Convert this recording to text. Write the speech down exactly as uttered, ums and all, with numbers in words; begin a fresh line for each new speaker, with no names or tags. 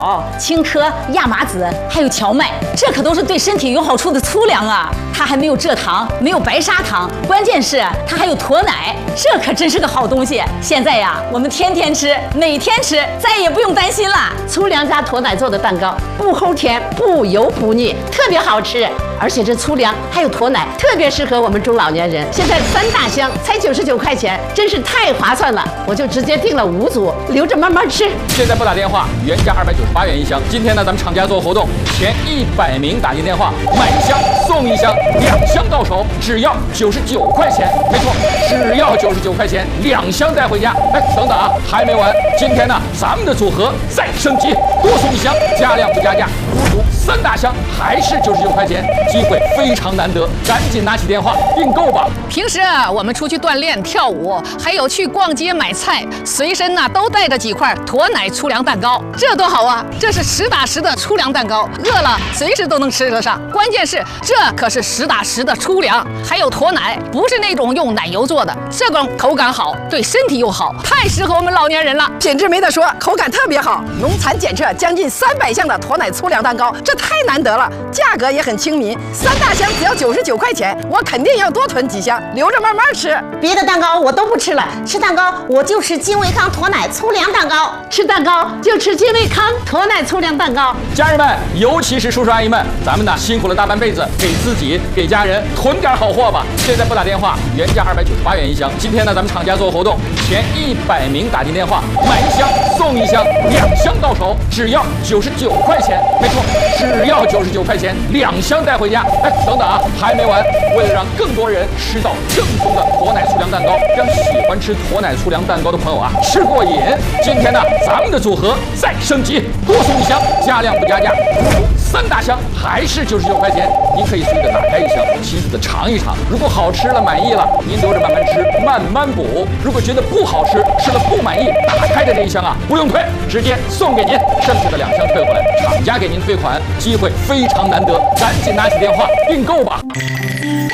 哦，青稞、亚麻籽，还有荞麦，这可都是对身体有好处的粗粮啊！它还没有蔗糖，没有白砂糖，关键是它还有驼奶，这可真是个好东西。现在呀，我们天天吃，每天吃，再也不用担心了。
粗粮加驼奶做的蛋糕，不齁甜，不油不腻，特别好吃。而且这粗粮还有驼奶，特别适合我们中老年人。现在三大箱才九十九块钱，真是太划算了，我就直接订了五组，留着慢慢吃。
现在拨打电话，原价二百九十八元一箱。今天呢，咱们厂家做活动，前一百名打进电话，买一箱送一箱，两箱到手，只要九十九块钱。没错，只要九十九块钱，两箱带回家。哎，等等啊，还没完！今天呢，咱们的组合再升级，多送一箱，加量不加价，五组三大箱还是九十九块钱。机会非常难得，赶紧拿起电话订购吧！
平时啊，我们出去锻炼、跳舞，还有去逛街买菜，随身呢、啊、都带着几块驼奶粗粮蛋糕，这多好啊！这是实打实的粗粮蛋糕，饿了随时都能吃得上。关键是这可是实打实的粗粮，还有驼奶，不是那种用奶油做的，这种口感好，对身体又好，太适合我们老年人了。
品质没得说，口感特别好，农残检测将近三百项的驼奶粗粮蛋糕，这太难得了，价格也很亲民。三大箱只要九十九块钱，我肯定要多囤几箱，留着慢慢吃。
别的蛋糕我都不吃了，吃蛋糕我就吃金维康驼奶粗粮蛋糕。
吃蛋糕就吃金维康驼奶粗粮蛋糕。
家人们，尤其是叔叔阿姨们，咱们呢辛苦了大半辈子，给自己给家人囤点好货吧。现在拨打电话，原价二百九十八元一箱。今天呢，咱们厂家做活动，前一百名打进电话，买一箱送一箱，两箱到手，只要九十九块钱。没错，只要九十九块钱，两箱带回家。哎，等等啊，还没完！为了让更多人吃到正宗的驼奶粗粮蛋糕，让喜欢吃驼奶粗粮蛋糕的朋友啊吃过瘾，今天呢，咱们的组合再升级，多送一箱，加量不加价，三大箱还是九十九块钱。您可以随着打开一箱，细细的尝一尝。如果好吃了，满意了，您留着慢慢吃，慢慢补。如果觉得不好吃，吃了不满意，打开的这一箱啊，不用退，直接送给您，剩下的两箱退回来，厂家给您退款，机会非常难得，赶紧拿起电话订购吧。